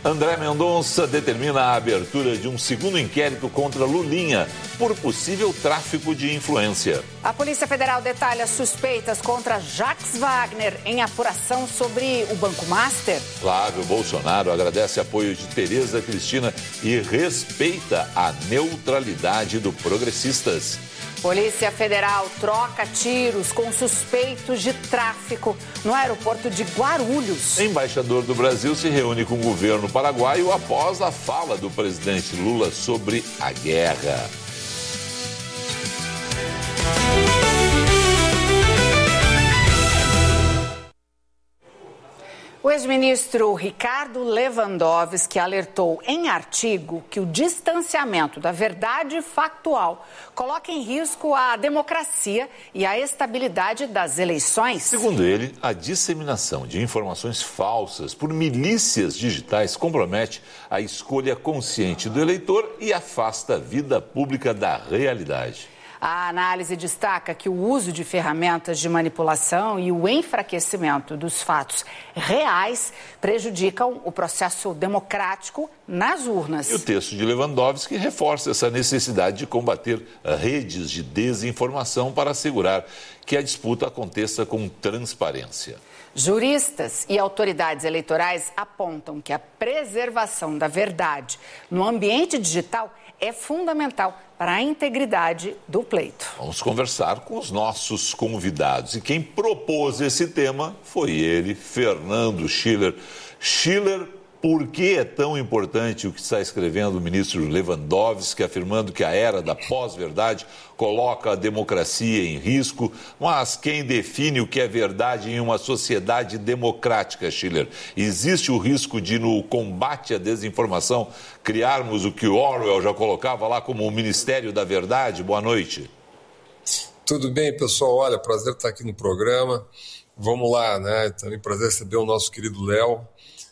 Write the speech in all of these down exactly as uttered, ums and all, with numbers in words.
André Mendonça determina a abertura de um segundo inquérito contra Lulinha por possível tráfico de influência. A Polícia Federal detalha suspeitas contra Jacques Wagner em apuração sobre o Banco Master. Flávio Bolsonaro agradece apoio de Tereza Cristina e respeita a neutralidade do Progressistas. Polícia Federal troca tiros com suspeitos de tráfico no aeroporto de Guarulhos. Embaixador do Brasil se reúne com o governo paraguaio após a fala do presidente Lula sobre a guerra. O ex-ministro Ricardo Lewandowski alertou em artigo que o distanciamento da verdade factual coloca em risco a democracia e a estabilidade das eleições. Segundo ele, a disseminação de informações falsas por milícias digitais compromete a escolha consciente do eleitor e afasta a vida pública da realidade. A análise destaca que o uso de ferramentas de manipulação e o enfraquecimento dos fatos reais prejudicam o processo democrático nas urnas. E o texto de Lewandowski reforça essa necessidade de combater redes de desinformação para assegurar que a disputa aconteça com transparência. Juristas e autoridades eleitorais apontam que a preservação da verdade no ambiente digital é fundamental para a integridade do pleito. Vamos conversar com os nossos convidados. E quem propôs esse tema foi ele, Fernando Schiller. Schiller, por que é tão importante o que está escrevendo o ministro Lewandowski, afirmando que a era da pós-verdade coloca a democracia em risco? Mas quem define o que é verdade em uma sociedade democrática, Schiller? Existe o risco de, no combate à desinformação, criarmos o que Orwell já colocava lá como o Ministério da Verdade? Boa noite. Tudo bem, pessoal? Olha, prazer estar aqui no programa. Vamos lá, né? Também prazer receber o nosso querido Léo.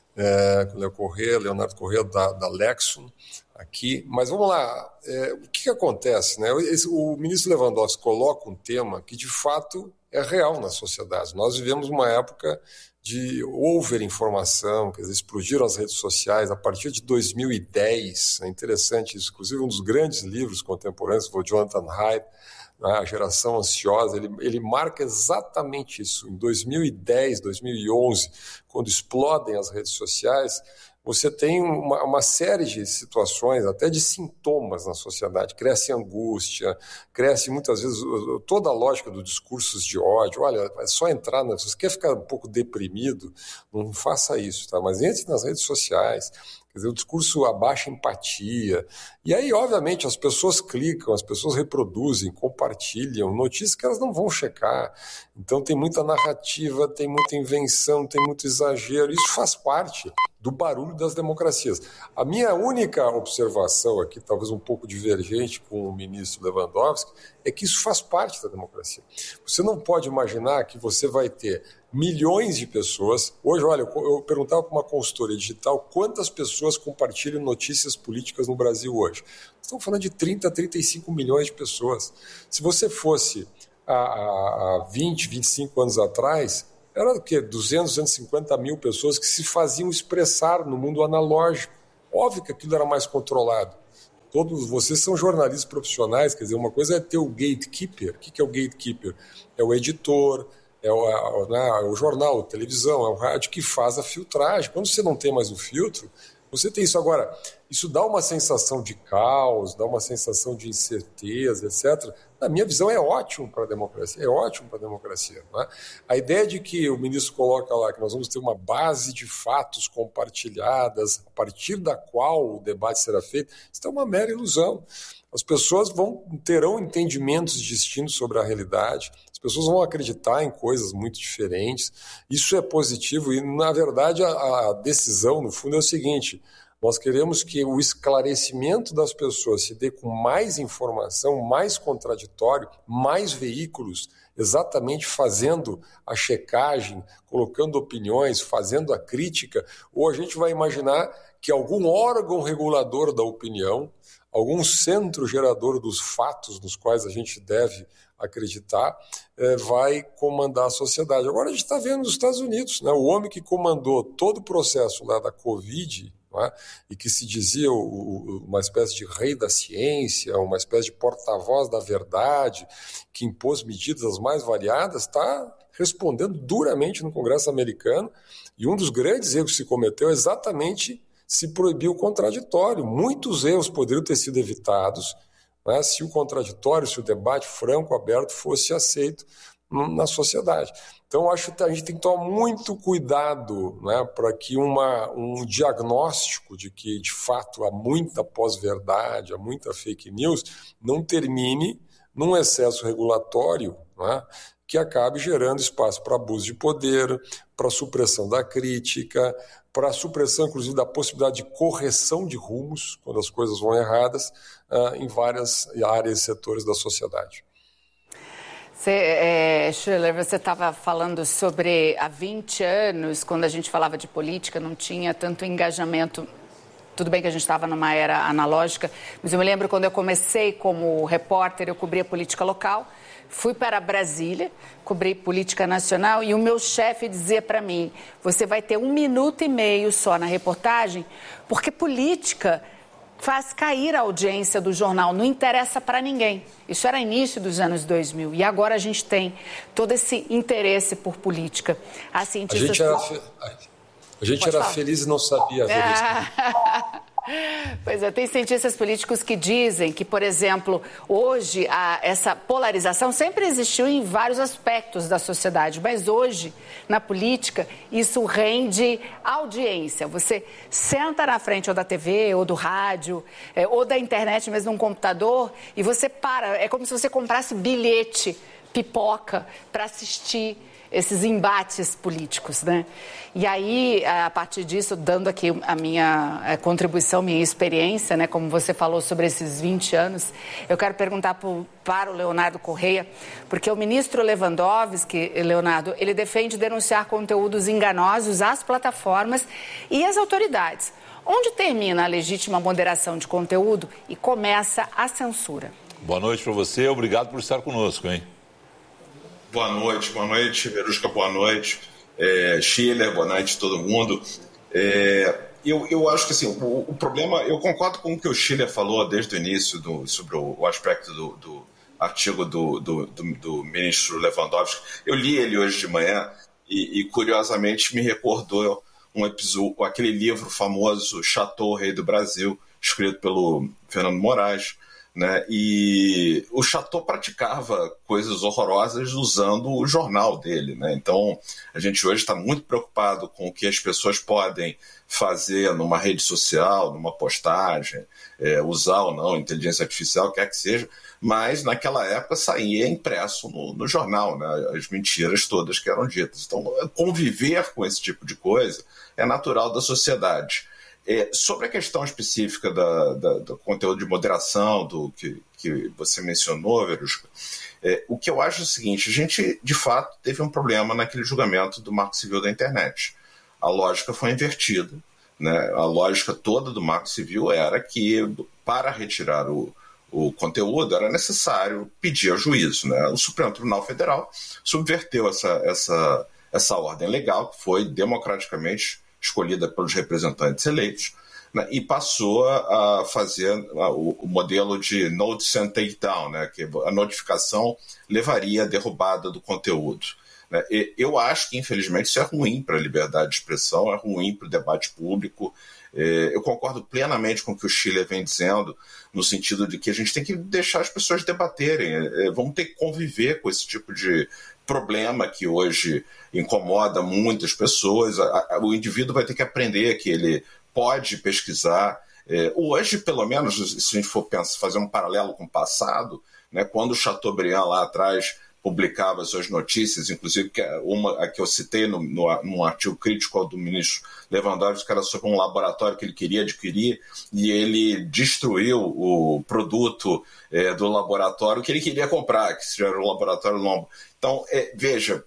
É, Léo Corrêa, Leonardo Corrêa da, da Lexon aqui, mas vamos lá, é, o que, que acontece, né? Esse, o ministro Lewandowski coloca um tema que de fato é real na sociedade. Nós vivemos uma época de overinformação, quer dizer, explodiram as redes sociais a partir de dois mil e dez, é interessante isso, inclusive um dos grandes livros contemporâneos foi o Jonathan Haidt, A Geração Ansiosa, ele, ele marca exatamente isso. Em dois mil e dez, dois mil e onze, quando explodem as redes sociais, você tem uma, uma série de situações, até de sintomas na sociedade. Cresce angústia, cresce muitas vezes toda a lógica dos discursos de ódio. Olha, é só entrar, na, se você quer ficar um pouco deprimido, não faça isso, tá? Mas entre nas redes sociais. Quer dizer, o discurso abaixa empatia. E aí, obviamente, as pessoas clicam, as pessoas reproduzem, compartilham notícias que elas não vão checar. Então, tem muita narrativa, tem muita invenção, tem muito exagero. Isso faz parte do barulho das democracias. A minha única observação aqui, talvez um pouco divergente com o ministro Lewandowski, é que isso faz parte da democracia. Você não pode imaginar que você vai ter milhões de pessoas. Hoje, olha, eu perguntava para uma consultoria digital quantas pessoas compartilham notícias políticas no Brasil hoje. Estamos falando de trinta, trinta e cinco milhões de pessoas. Se você fosse há, há vinte, vinte e cinco anos atrás, era o quê? duzentos, duzentos e cinquenta mil pessoas que se faziam expressar no mundo analógico. Óbvio que aquilo era mais controlado. Todos vocês são jornalistas profissionais, quer dizer, uma coisa é ter o gatekeeper. O que é o gatekeeper? É o editor, é o, é o jornal, a televisão, é o rádio que faz a filtragem. Quando você não tem mais o filtro, você tem isso. Agora, isso dá uma sensação de caos, dá uma sensação de incerteza, etcétera. Na minha visão, é ótimo para a democracia. É ótimo para a democracia. Né? A ideia de que o ministro coloca lá que nós vamos ter uma base de fatos compartilhadas, a partir da qual o debate será feito, isso é uma mera ilusão. As pessoas vão, terão entendimentos distintos sobre a realidade, as pessoas vão acreditar em coisas muito diferentes. Isso é positivo e, na verdade, a, a decisão, no fundo, é o seguinte: nós queremos que o esclarecimento das pessoas se dê com mais informação, mais contraditório, mais veículos, exatamente fazendo a checagem, colocando opiniões, fazendo a crítica, ou a gente vai imaginar que algum órgão regulador da opinião, algum centro gerador dos fatos nos quais a gente deve acreditar, é, vai comandar a sociedade. Agora a gente está vendo nos Estados Unidos, né, o homem que comandou todo o processo lá da Covid, não é? E que se dizia o, o, uma espécie de rei da ciência, uma espécie de porta-voz da verdade, que impôs medidas as mais variadas, está respondendo duramente no Congresso americano, e um dos grandes erros que se cometeu é exatamente se proibir o contraditório. Muitos erros poderiam ter sido evitados, né, se o contraditório, se o debate franco, aberto, fosse aceito na sociedade. Então, acho que a gente tem que tomar muito cuidado, né, para que uma, um diagnóstico de que, de fato, há muita pós-verdade, há muita fake news, não termine num excesso regulatório, né, que acabe gerando espaço para abuso de poder, para supressão da crítica, para supressão, inclusive, da possibilidade de correção de rumos, quando as coisas vão erradas, uh, em várias áreas e setores da sociedade. Você, é, Schiller, você estava falando sobre há vinte anos, quando a gente falava de política, não tinha tanto engajamento. Tudo bem que a gente estava numa era analógica, mas eu me lembro quando eu comecei como repórter, eu cobria política local, fui para Brasília, cobri política nacional e o meu chefe dizia para mim, você vai ter um minuto e meio só na reportagem, porque política faz cair a audiência do jornal, não interessa para ninguém. Isso era início dos anos dois mil e agora a gente tem todo esse interesse por política. A, cientistas... a gente era, fe... a gente era feliz e não sabia ver isso. Pois é, tem cientistas políticos que dizem que, por exemplo, hoje a, essa polarização sempre existiu em vários aspectos da sociedade, mas hoje, na política, isso rende audiência. Você senta na frente ou da T V, ou do rádio, é, ou da internet, mesmo num computador, e você para, é como se você comprasse bilhete, pipoca, para assistir esses embates políticos, né? E aí, a partir disso, dando aqui a minha a contribuição, minha experiência, né? Como você falou sobre esses vinte anos, eu quero perguntar pro, para o Leonardo Correia, porque o ministro Lewandowski, Leonardo, ele defende denunciar conteúdos enganosos às plataformas e às autoridades. Onde termina a legítima moderação de conteúdo e começa a censura? Boa noite para você, obrigado por estar conosco, hein? Boa noite, boa noite, Verusca, boa noite, é, Schiller, boa noite a todo mundo. É, eu, eu acho que assim, o, o problema, eu concordo com o que o Schiller falou desde o início do, sobre o, o aspecto do, do artigo do, do, do, do ministro Lewandowski. Eu li ele hoje de manhã e, e curiosamente me recordou um episódio, aquele livro famoso Chateau, Rei do Brasil, escrito pelo Fernando Moraes. Né? E o Chateau praticava coisas horrorosas usando o jornal dele. Né? Então, a gente hoje está muito preocupado com o que as pessoas podem fazer numa rede social, numa postagem, é, usar ou não inteligência artificial, quer que seja, mas naquela época saía impresso no, no jornal, né? As mentiras todas que eram ditas. Então, conviver com esse tipo de coisa é natural da sociedade. É, sobre a questão específica da, da, do conteúdo de moderação, do que, que você mencionou, Verusca, é, o que eu acho é o seguinte, a gente, de fato, teve um problema naquele julgamento do Marco Civil da internet. A lógica foi invertida, né? A lógica toda do Marco Civil era que, para retirar o, o conteúdo, era necessário pedir ao juízo. Né? O Supremo Tribunal Federal subverteu essa, essa, essa ordem legal, que foi democraticamente escolhida pelos representantes eleitos, né, e passou a fazer a, o, o modelo de notice and takedown, né, que a notificação levaria à derrubada do conteúdo. Né. E eu acho que, infelizmente, isso é ruim para a liberdade de expressão, é ruim para o debate público. É, eu concordo plenamente com o que o Schiller vem dizendo, no sentido de que a gente tem que deixar as pessoas debaterem, é, vamos ter que conviver com esse tipo de problema que hoje incomoda muitas pessoas. O indivíduo vai ter que aprender que ele pode pesquisar. É, hoje, pelo menos, se a gente for pensar, fazer um paralelo com o passado, né, quando o Chateaubriand lá atrás publicava suas notícias, inclusive uma a que eu citei no, no, num artigo crítico do ministro Lewandowski, que era sobre um laboratório que ele queria adquirir, e ele destruiu o produto é, do laboratório que ele queria comprar, que era o laboratório Lombo. Então, é, veja,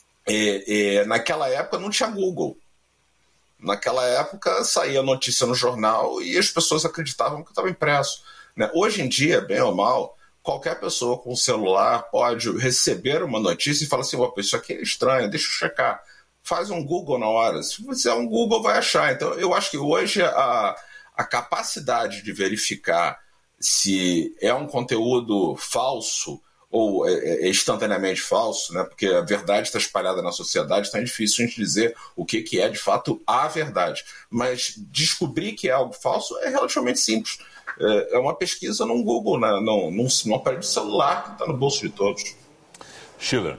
é, é, naquela época não tinha Google. Naquela época saía notícia no jornal e as pessoas acreditavam que estava impresso. Né? Hoje em dia, bem ou mal, qualquer pessoa com celular pode receber uma notícia e falar assim, opa, isso aqui é estranho, deixa eu checar. faz um Google na hora. Se você é um Google, vai achar. Então, eu acho que hoje a, a capacidade de verificar se é um conteúdo falso ou é, é instantaneamente falso, né? Porque a verdade está espalhada na sociedade, então é difícil a gente dizer o que, que é, de fato, a verdade. Mas descobrir que é algo falso é relativamente simples. É, é uma pesquisa num Google, né? num, num, num aparelho celular que está no bolso de todos. Schiller.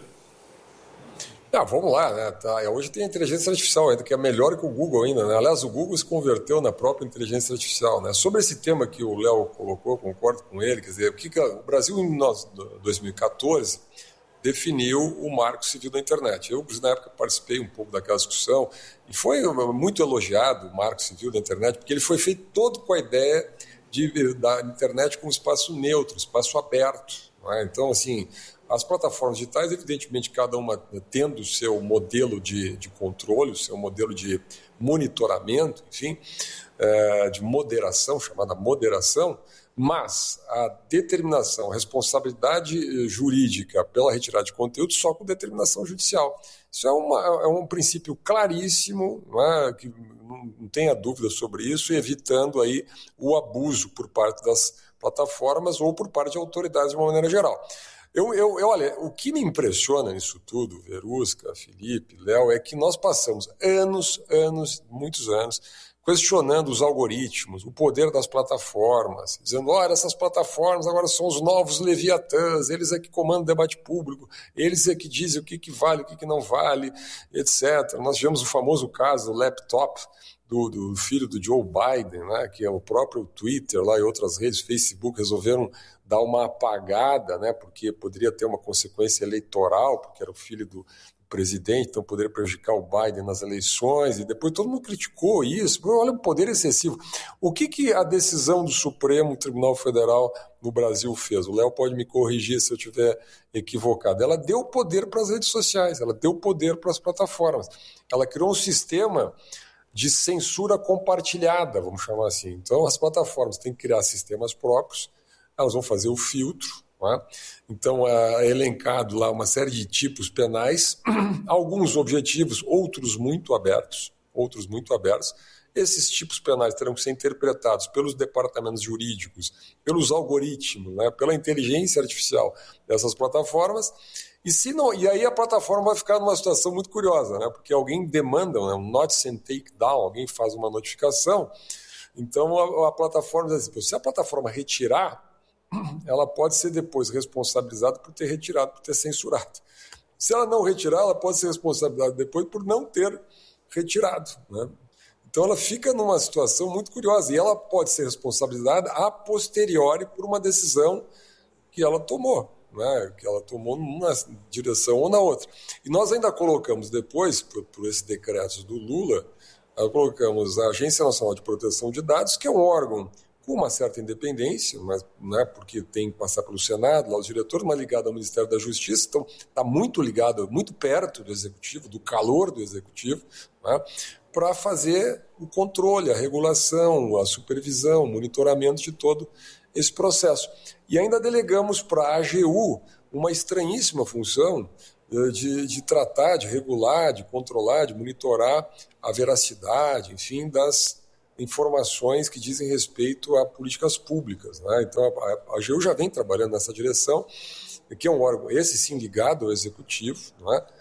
Ah, vamos lá, né? Tá. Hoje tem a inteligência artificial ainda, que é melhor que o Google ainda, né? Aliás, o Google se converteu na própria inteligência artificial, né? Sobre esse tema que o Léo colocou, concordo com ele, quer dizer, o, que que o Brasil em dois mil e quatorze definiu o Marco Civil da Internet. Eu, na época, participei um pouco daquela discussão e foi muito elogiado o Marco Civil da Internet, porque ele foi feito todo com a ideia de, da internet como espaço neutro, espaço aberto, não é? Então, assim, as plataformas digitais, evidentemente, cada uma tendo o seu modelo de, de controle, o seu modelo de monitoramento, enfim, é, de moderação, chamada moderação, mas a determinação, a responsabilidade jurídica pela retirada de conteúdo só com determinação judicial. Isso é, uma, é um princípio claríssimo, não é? Que não tenha dúvida sobre isso, evitando aí o abuso por parte das plataformas ou por parte de autoridades de uma maneira geral. Eu, eu, eu, olha, o que me impressiona nisso tudo, Verusca, Felipe, Léo, é que nós passamos anos, anos, muitos anos, questionando os algoritmos, o poder das plataformas, dizendo, olha, essas plataformas agora são os novos leviatãs, eles é que comandam o debate público, eles é que dizem o que, que vale, o que, que não vale, etcétera. Nós tivemos o famoso caso do laptop do, do filho do Joe Biden, né, que é o próprio Twitter lá e outras redes, Facebook, resolveram dar uma apagada, né, porque poderia ter uma consequência eleitoral, porque era o filho do presidente, então poderia prejudicar o Biden nas eleições, e depois todo mundo criticou isso. Olha o poder excessivo. O que, que a decisão do Supremo Tribunal Federal no Brasil fez? O Léo pode me corrigir se eu estiver equivocado. Ela deu poder para as redes sociais, ela deu poder para as plataformas. Ela criou um sistema de censura compartilhada, vamos chamar assim. Então as plataformas têm que criar sistemas próprios, elas vão fazer o filtro, não é? Então é elencado lá uma série de tipos penais, alguns objetivos, outros muito abertos, outros muito abertos. Esses tipos penais terão que ser interpretados pelos departamentos jurídicos, pelos algoritmos, né, pela inteligência artificial dessas plataformas. E, se não, e aí a plataforma vai ficar numa situação muito curiosa, né, porque alguém demanda, né, um notice and take down, alguém faz uma notificação. Então a, a plataforma diz assim, se a plataforma retirar, ela pode ser depois responsabilizada por ter retirado, por ter censurado. Se ela não retirar, ela pode ser responsabilizada depois por não ter retirado, né? Então ela fica numa situação muito curiosa e ela pode ser responsabilizada a posteriori por uma decisão que ela tomou, né? Que ela tomou numa direção ou na outra. E nós ainda colocamos depois, por, por esses decretos do Lula, colocamos a Agência Nacional de Proteção de Dados, que é um órgão com uma certa independência, mas, né, porque tem que passar pelo Senado, lá os diretores, mas ligado ao Ministério da Justiça, então está muito ligado, muito perto do Executivo, do calor do Executivo, né, para fazer o controle, a regulação, a supervisão, o monitoramento de todo esse processo. E ainda delegamos para a A G U uma estranhíssima função de, de tratar, de regular, de controlar, de monitorar a veracidade, enfim, das informações que dizem respeito a políticas públicas, né? Então a, a AGU já vem trabalhando nessa direção, que é um órgão, esse sim, ligado ao Executivo, não é?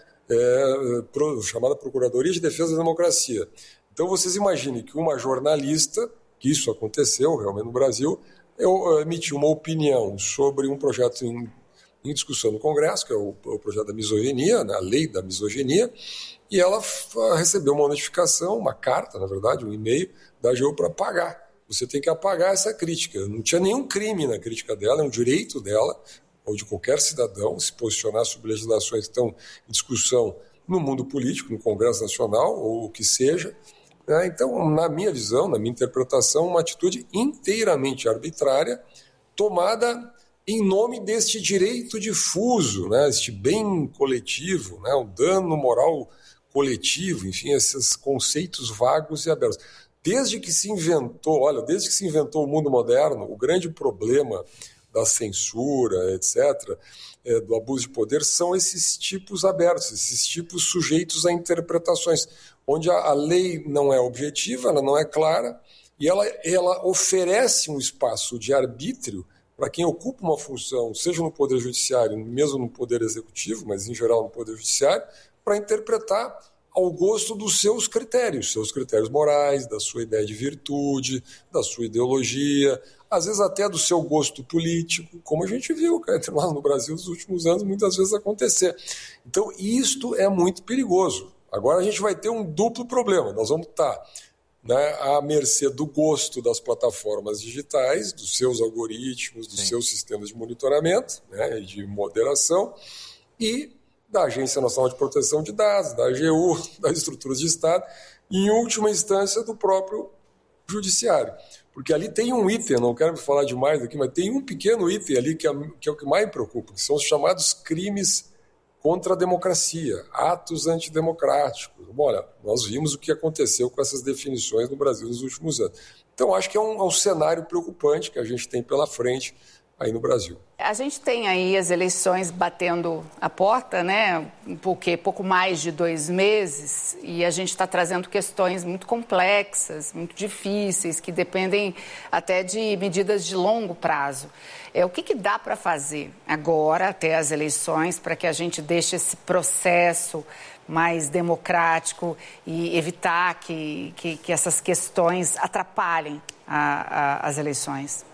É, pro, chamada Procuradoria de Defesa da Democracia. Então vocês imaginem que uma jornalista, que isso aconteceu realmente no Brasil, eu, emitiu uma opinião sobre um projeto em, em discussão no Congresso, que é o, o projeto da misoginia, né? A lei da misoginia, e ela recebeu uma notificação, uma carta, na verdade, um e-mail da A G U para apagar. Você tem que apagar essa crítica. Não tinha nenhum crime na crítica dela, é um direito dela, ou de qualquer cidadão, se posicionar sobre legislações que estão em discussão no mundo político, no Congresso Nacional, ou o que seja. Então, na minha visão, na minha interpretação, uma atitude inteiramente arbitrária, tomada em nome deste direito difuso, né, este bem coletivo, né, o dano moral coletivo, enfim, esses conceitos vagos e abertos. Desde que se inventou, olha, desde que se inventou o mundo moderno, o grande problema da censura, etcétera, é, do abuso de poder, são esses tipos abertos, esses tipos sujeitos a interpretações, onde a, a lei não é objetiva, ela não é clara, e ela, ela oferece um espaço de arbítrio para quem ocupa uma função, seja no Poder Judiciário, mesmo no Poder Executivo, mas em geral no Poder Judiciário, para interpretar ao gosto dos seus critérios, seus critérios morais, da sua ideia de virtude, da sua ideologia, às vezes até do seu gosto político, como a gente viu entre nós no Brasil nos últimos anos muitas vezes acontecer. Então, isto é muito perigoso. Agora a gente vai ter um duplo problema. Nós vamos estar, né, à mercê do gosto das plataformas digitais, dos seus algoritmos, dos Sim. seus sistemas de monitoramento, né, e de moderação, e da Agência Nacional de Proteção de Dados, da A G U, das estruturas de Estado, e, em última instância, do próprio Judiciário. Porque ali tem um item, não quero falar demais aqui, mas tem um pequeno item ali que é, que é o que mais me preocupa, que são os chamados crimes contra a democracia, atos antidemocráticos. Bom, olha, nós vimos o que aconteceu com essas definições no Brasil nos últimos anos. Então, acho que é um, é um cenário preocupante que a gente tem pela frente aí no Brasil. A gente tem aí as eleições batendo a porta, né? Porque pouco mais de dois meses, e a gente está trazendo questões muito complexas, muito difíceis, que dependem até de medidas de longo prazo. É, o que, que dá para fazer agora, até as eleições, para que a gente deixe esse processo mais democrático e evitar que, que, que essas questões atrapalhem a, a, as eleições?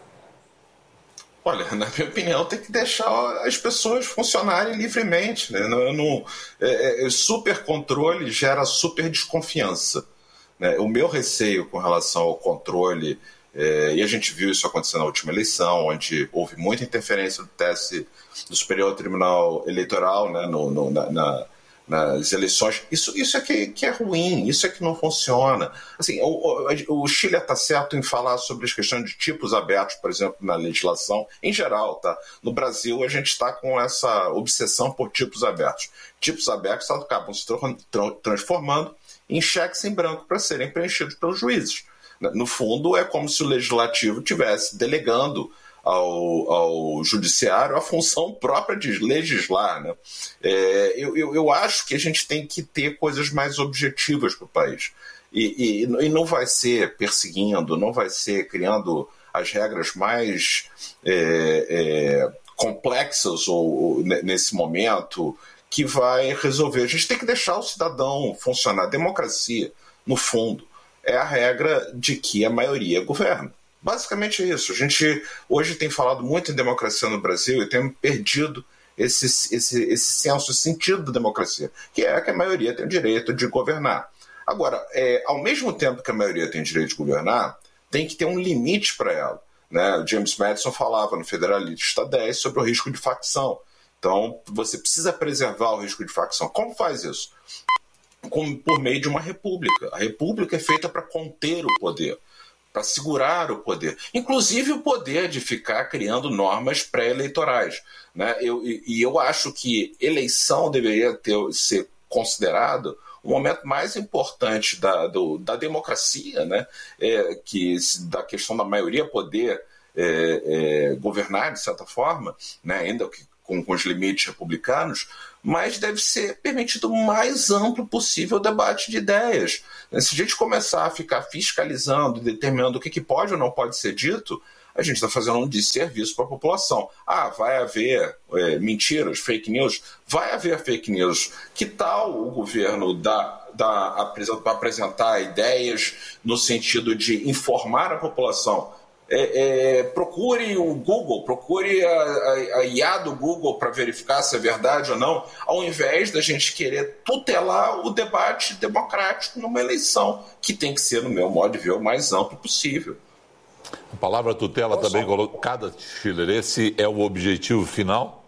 Olha, na minha opinião, tem que deixar as pessoas funcionarem livremente, né? Não, não, é, é, super controle gera super desconfiança, né? O meu receio com relação ao controle, é, e a gente viu isso acontecer na última eleição, onde houve muita interferência do T S, do Superior Tribunal Eleitoral, né? no, no, na, na nas eleições, isso, isso é que, que é ruim, isso é que não funciona. Assim, o, o, o Chile está certo em falar sobre as questões de tipos abertos, por exemplo, na legislação, em geral, tá? No Brasil, a gente está com essa obsessão por tipos abertos. Tipos abertos acabam se tra- transformando em cheques em branco para serem preenchidos pelos juízes. No fundo, é como se o legislativo estivesse delegando Ao, ao judiciário a função própria de legislar, né? É, eu, eu, eu acho que a gente tem que ter coisas mais objetivas para o país. E, e, e não vai ser perseguindo, não vai ser criando as regras mais é, é, complexas ou, ou, nesse momento que vai resolver. A gente tem que deixar o cidadão funcionar. A democracia, no fundo, é a regra de que a maioria governa. Basicamente é isso. A gente hoje tem falado muito em democracia no Brasil e tem perdido esse, esse, esse senso, esse sentido da democracia, que é que a maioria tem o direito de governar. Agora, é, ao mesmo tempo que a maioria tem o direito de governar, tem que ter um limite para ela, né? O James Madison falava no Federalista dez sobre o risco de facção. Então, você precisa preservar o risco de facção. Como faz isso? Como, por meio de uma república. A república é feita para conter o poder, para segurar o poder, inclusive o poder de ficar criando normas pré-eleitorais, né? Eu, e, e eu acho que eleição deveria ter, ser considerado o momento mais importante da, do, da democracia, né? É, que, da questão da maioria poder é, é, governar, de certa forma, né? Ainda que com, com os limites republicanos, mas deve ser permitido o mais amplo possível o debate de ideias. Se a gente começar a ficar fiscalizando, determinando o que pode ou não pode ser dito, a gente está fazendo um desserviço para a população. Ah, vai haver é, mentiras, fake news? Vai haver fake news. Que tal o governo dar, dar, apresentar ideias no sentido de informar a população? É, é, procure o Google, procure a, a, a I A do Google para verificar se é verdade ou não, ao invés da gente querer tutelar o debate democrático numa eleição, que tem que ser, no meu modo de ver, o mais amplo possível. A palavra tutela também colocada, Schiller, esse é o objetivo final?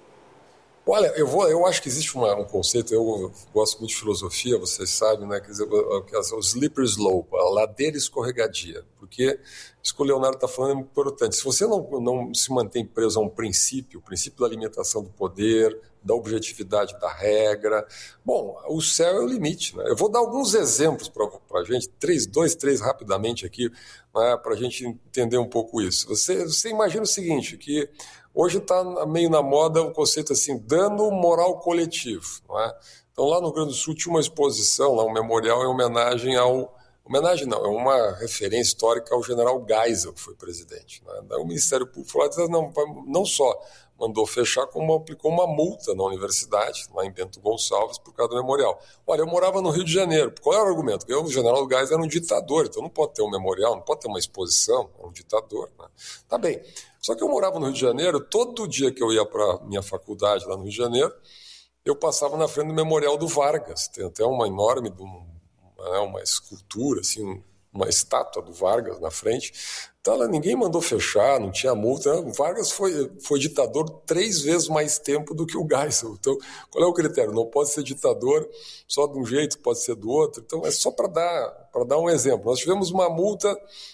Olha, eu, vou, eu acho que existe uma, um conceito, eu gosto muito de filosofia, vocês sabem, né? Quer dizer, o slippery slope, a ladeira escorregadia. porque isso que o Leonardo está falando é muito importante. Se você não, não se mantém preso a um princípio, o princípio da limitação do poder, da objetividade da regra, bom, o céu é o limite, né? Eu vou dar alguns exemplos para a gente, três, dois, três rapidamente aqui, né, para a gente entender um pouco isso. Você, você imagina o seguinte, que hoje está meio na moda o conceito assim, dano moral coletivo, não é? Então, lá no Rio Grande do Sul tinha uma exposição, lá um memorial em homenagem ao... Homenagem não, é uma referência histórica ao general Geisel, que foi presidente, né? Daí o Ministério Público falou, não, não só mandou fechar, como aplicou uma multa na universidade, lá em Bento Gonçalves, por causa do memorial. Olha, eu morava no Rio de Janeiro. Qual era o argumento? Porque o general Geisel era um ditador, então não pode ter um memorial, não pode ter uma exposição, é um ditador, né? Tá bem. Só que eu morava no Rio de Janeiro, todo dia que eu ia para minha faculdade lá no Rio de Janeiro, eu passava na frente do Memorial do Vargas. Tem até uma enorme, uma, uma escultura, assim, uma estátua do Vargas na frente. Então, lá, ninguém mandou fechar, não tinha multa. O Vargas foi, foi ditador três vezes mais tempo do que o Geisel. Então, qual é o critério? Não pode ser ditador só de um jeito, pode ser do outro. Então, é só para dar, para dar um exemplo. Nós tivemos uma multa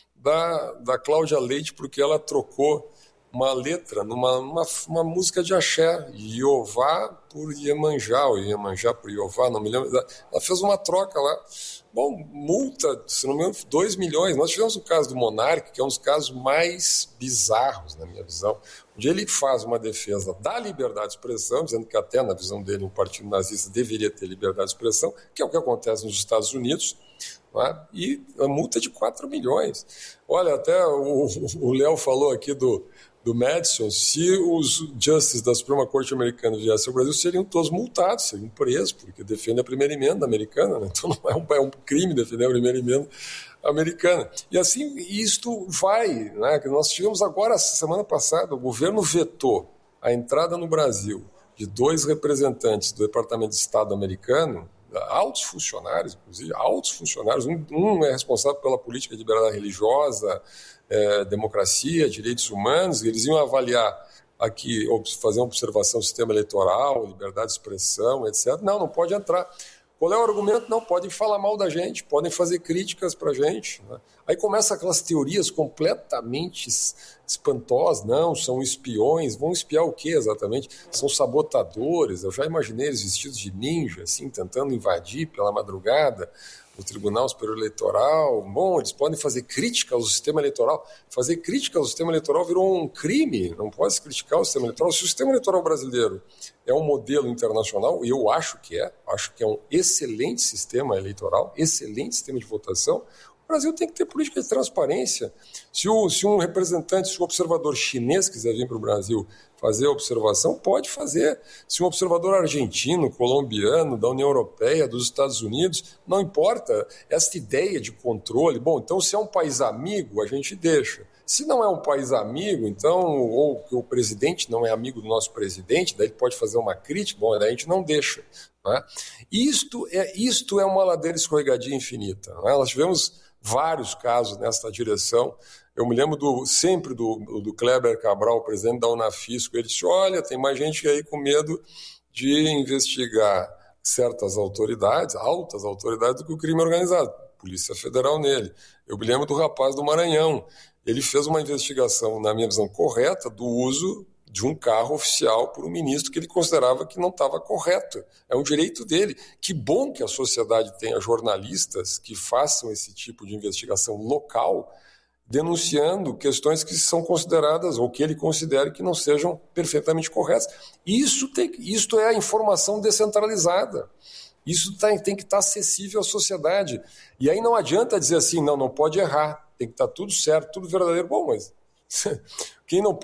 da, da Cláudia Leite porque ela trocou uma letra numa uma, uma música de axé, Iová por Iemanjá, ou Iemanjá por Iová, não me lembro. Ela fez uma troca lá. Bom, multa, se não me engano, dois milhões. Nós tivemos o caso do Monark, que é um dos casos mais bizarros, na minha visão, onde ele faz uma defesa da liberdade de expressão, dizendo que até na visão dele um partido nazista deveria ter liberdade de expressão, que é o que acontece nos Estados Unidos, é? E a multa é de quatro milhões. Olha, até o Léo falou aqui do, do Madison, se os justices da Suprema Corte americana viessem ao Brasil, seriam todos multados, seriam presos, porque defendem a primeira emenda americana, né? Então não é um, é um crime defender a primeira emenda americana. E assim, isto vai, né? Nós tivemos agora, semana passada, o governo vetou a entrada no Brasil de dois representantes do Departamento de Estado americano, altos funcionários, inclusive, altos funcionários. Um, um é responsável pela política de liberdade religiosa, é, democracia, direitos humanos. Eles iam avaliar aqui, fazer uma observação do sistema eleitoral, liberdade de expressão, etcétera. Não, não pode entrar. Qual é o argumento? Não, podem falar mal da gente, podem fazer críticas para a gente, né? Aí começam aquelas teorias completamente espantosas. Não, são espiões. Vão espiar o quê exatamente? São sabotadores. Eu já imaginei eles vestidos de ninja, assim, tentando invadir pela madrugada o Tribunal Superior Eleitoral. Bom, eles podem fazer crítica ao sistema eleitoral. Fazer crítica ao sistema eleitoral virou um crime. Não pode se criticar o sistema eleitoral. Se o sistema eleitoral brasileiro é um modelo internacional, e eu acho que é, acho que é um excelente sistema eleitoral, excelente sistema de votação, o Brasil tem que ter política de transparência. Se, o, se um representante, se um observador chinês quiser vir para o Brasil fazer a observação, pode fazer. Se um observador argentino, colombiano, da União Europeia, dos Estados Unidos, não importa, essa ideia de controle, bom, então se é um país amigo, a gente deixa. Se não é um país amigo, então, ou que o presidente não é amigo do nosso presidente, daí ele pode fazer uma crítica, bom, daí a gente não deixa. Né? Isto, é, isto é uma ladeira escorregadia infinita. Né? Nós tivemos vários casos nessa direção. Eu me lembro do, sempre do, do Kleber Cabral, presidente da Unafisco. Ele disse, olha, tem mais gente aí com medo de investigar certas autoridades, altas autoridades, do que o crime organizado. Polícia Federal nele. Eu me lembro do rapaz do Maranhão. Ele fez uma investigação, na minha visão, correta do uso de um carro oficial por um ministro que ele considerava que não estava correto. É um direito dele. Que bom que a sociedade tenha jornalistas que façam esse tipo de investigação local, denunciando questões que são consideradas, ou que ele considere que não sejam perfeitamente corretas. Isso, tem, isto é a informação descentralizada. Isso tem, tem que estar acessível à sociedade. E aí não adianta dizer assim, não, não pode errar, tem que estar tudo certo, tudo verdadeiro. Bom, mas quem não pode